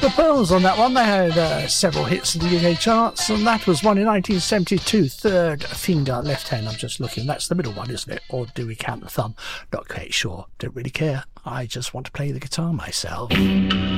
the Pearls on that one. They had several hits in the UK charts, and that was one in 1972. Third finger, left hand. I'm just looking. That's the middle one, isn't it? Or do we count the thumb? Not quite sure. Don't really care. I just want to play the guitar myself.